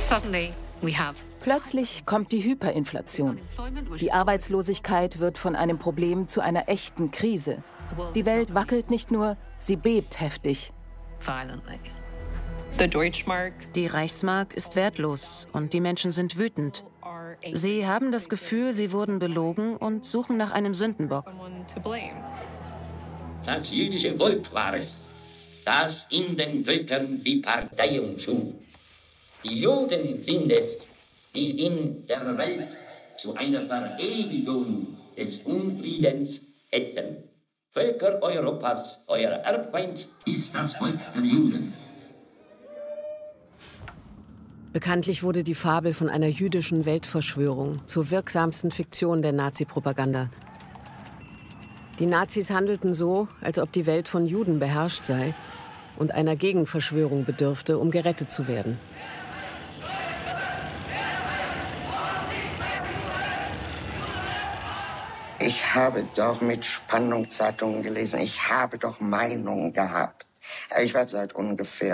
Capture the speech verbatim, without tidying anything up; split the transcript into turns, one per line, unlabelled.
Plötzlich kommt die Hyperinflation. Die Arbeitslosigkeit wird von einem Problem zu einer echten Krise. Die Welt wackelt nicht nur, sie bebt heftig.
Die Reichsmark ist wertlos und die Menschen sind wütend. Sie haben das Gefühl, sie wurden belogen und suchen nach einem Sündenbock.
Das jüdische Volk war es, das in den Völkern die Parteiung schuf. Die Juden sind es, die in der Welt zu einer Verewigung des Unfriedens hetzen. Völker Europas, euer Erbfeind ist das Volk der Juden.
Bekanntlich wurde die Fabel von einer jüdischen Weltverschwörung zur wirksamsten Fiktion der Nazi-Propaganda. Die Nazis handelten so, als ob die Welt von Juden beherrscht sei und einer Gegenverschwörung bedürfte, um gerettet zu werden.
Ich habe doch mit Spannung Zeitungen gelesen. Ich habe doch Meinungen gehabt. Ich war seit ungefähr